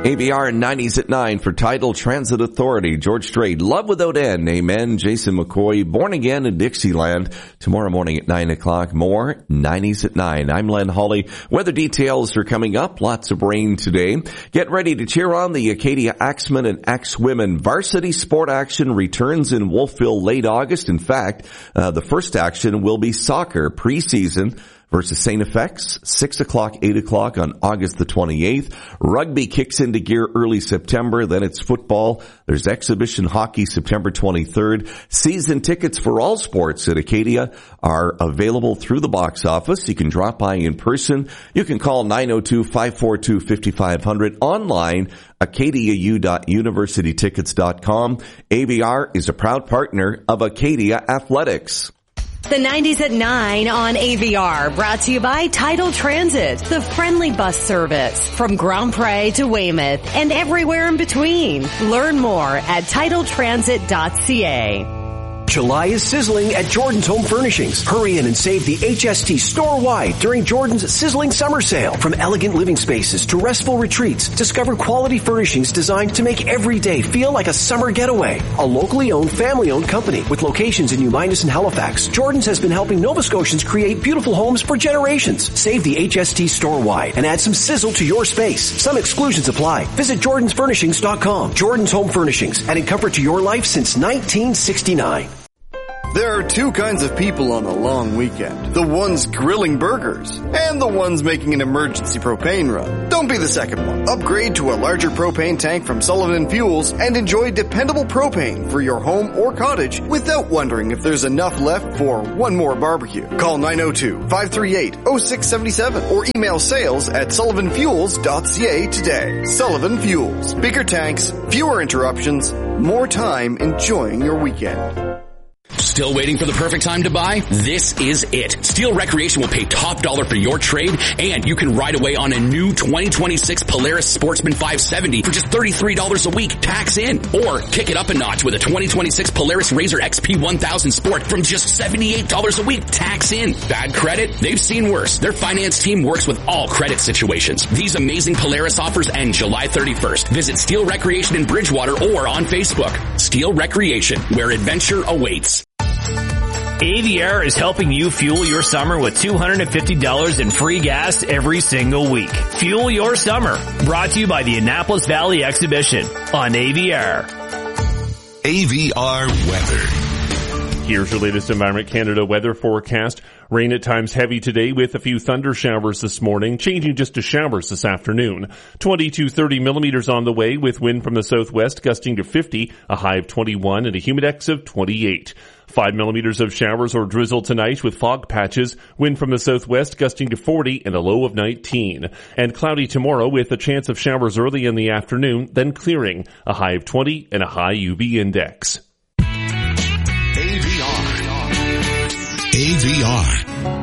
AVR 90s at 9 for Tidal Transit Authority. George Strait, Love Without End. Amen. Jason McCoy, Born Again in Dixieland. Tomorrow morning at 9 o'clock. More 90s at 9. I'm Len Hawley. Weather details are coming up. Lots of rain today. Get ready to cheer on the Acadia Axemen and Axewomen. Varsity sport action returns in Wolfville late August. In fact, the first action will be soccer preseason versus St. FX, 6 o'clock, 8 o'clock on August the 28th. Rugby kicks into gear early September. Then it's football. There's exhibition hockey September 23rd. Season tickets for all sports at Acadia are available through the box office. You can drop by in person. You can call 902-542-5500 online, acadiau.universitytickets.com. AVR is a proud partner of Acadia Athletics. The 90s at 9 on AVR, brought to you by Tidal Transit, the friendly bus service from Grand Pré to Weymouth and everywhere in between. Learn more at tidaltransit.ca. July is sizzling at Jordan's Home Furnishings. Hurry in and save the HST store-wide during Jordan's sizzling summer sale. From elegant living spaces to restful retreats, discover quality furnishings designed to make every day feel like a summer getaway. A locally owned, family-owned company with locations in New Minas and Halifax, Jordan's has been helping Nova Scotians create beautiful homes for generations. Save the HST store-wide and add some sizzle to your space. Some exclusions apply. Visit jordansfurnishings.com. Jordan's Home Furnishings, adding comfort to your life since 1969. There are two kinds of people on a long weekend. The ones grilling burgers and the ones making an emergency propane run. Don't be the second one. Upgrade to a larger propane tank from Sullivan Fuels and enjoy dependable propane for your home or cottage without wondering if there's enough left for one more barbecue. Call 902-538-0677 or email sales@sullivanfuels.ca today. Sullivan Fuels. Bigger tanks, fewer interruptions, more time enjoying your weekend. Still waiting for the perfect time to buy? This is it. Steel Recreation will pay top dollar for your trade, and you can ride away on a new 2026 Polaris Sportsman 570 for just $33 a week, tax in. Or kick it up a notch with a 2026 Polaris RZR XP 1000 Sport from just $78 a week, tax in. Bad credit? They've seen worse. Their finance team works with all credit situations. These amazing Polaris offers end July 31st. Visit Steel Recreation in Bridgewater or on Facebook. Steel Recreation, where adventure awaits. AVR is helping you fuel your summer with $250 in free gas every single week. Fuel your summer. Brought to you by the Annapolis Valley Exhibition on AVR. AVR weather. Here's your latest Environment Canada weather forecast. Rain at times heavy today with a few thunder showers this morning, changing just to showers this afternoon. 20 to 30 millimeters on the way with wind from the southwest gusting to 50, a high of 21 and a humidex of 28. 5 millimeters of showers or drizzle tonight with fog patches, wind from the southwest gusting to 40 and a low of 19. And cloudy tomorrow with a chance of showers early in the afternoon, then clearing, a high of 20 and a high UV index. AVR.